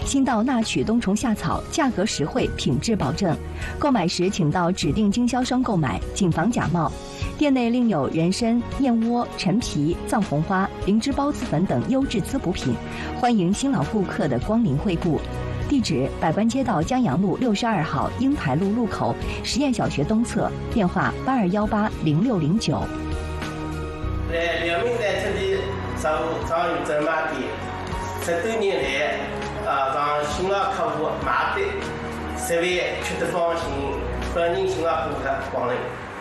新到纳曲冬虫夏草，价格实惠，品质保证。购买时请到指定经销商购买，谨防假冒。店内另有人参、燕窝、陈皮、藏红花、灵芝孢子粉等优质滋补品，欢迎新老顾客的光临惠顾。地址：百官街道江阳路62号英台路路口实验小学东侧，电话82180609。 在辽宁在这里商有专卖店，10多年来，让新老客户买的，设备吃得放心，欢迎新老顾客光临。